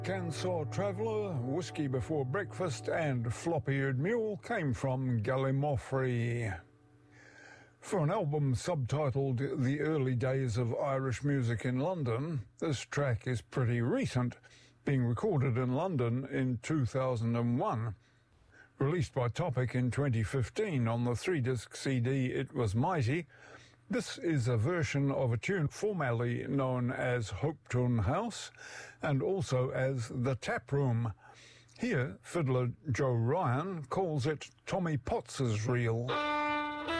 Cansaw Traveller, Whiskey Before Breakfast and Flop-Eared Mule came from Gallimaufry. For an album subtitled The Early Days of Irish Music in London, this track is pretty recent, being recorded in London in 2001. Released by Topic in 2015 on the 3-disc CD It Was Mighty, this is a version of a tune formerly known as Hopetoun House and also as The Tap Room. Here, fiddler Joe Ryan calls it Tommy Potts's Reel.